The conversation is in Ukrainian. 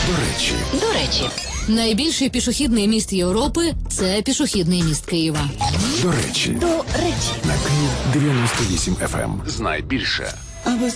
До речі, Найбільший пішохідний міст Європи – це пішохідний міст Києва. до речі, До речі. на Київ 98 FM. Знай більше.